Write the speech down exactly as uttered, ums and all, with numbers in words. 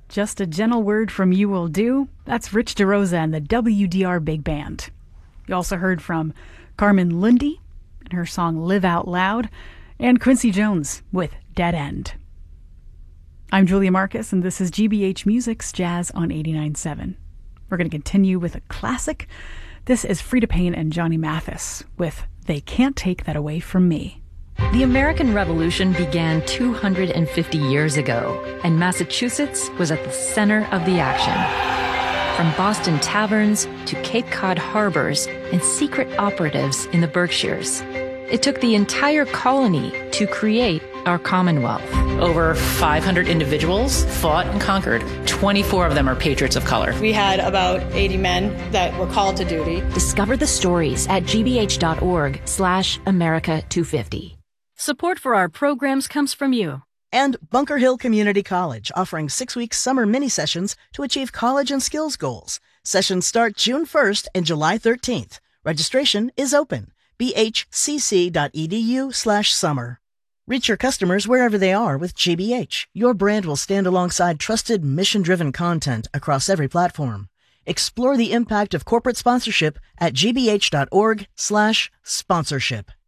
Just a Gentle Word from You Will Do. That's Rich DeRosa and the W D R Big Band. You also heard from Carmen Lundy and her song Live Out Loud, and Quincy Jones with Dead End. I'm Julia Marcus, and this is G B H Music's Jazz on eighty-nine point seven. We're going to continue with a classic. This is Freda Payne and Johnny Mathis with They Can't Take That Away From Me. The American Revolution began two hundred fifty years ago, and Massachusetts was at the center of the action. From Boston taverns to Cape Cod harbors and secret operatives in the Berkshires, it took the entire colony to create our Commonwealth. Over five hundred individuals fought and conquered. twenty-four of them are patriots of color. We had about eighty men that were called to duty. Discover the stories at gbh.org slash America 250. Support for our programs comes from you. And Bunker Hill Community College, offering six-week summer mini-sessions to achieve college and skills goals. Sessions start June first and July thirteenth. Registration is open. bhcc.edu slash summer. Reach your customers wherever they are with G B H. Your brand will stand alongside trusted, mission-driven content across every platform. Explore the impact of corporate sponsorship at gbh.org slash sponsorship.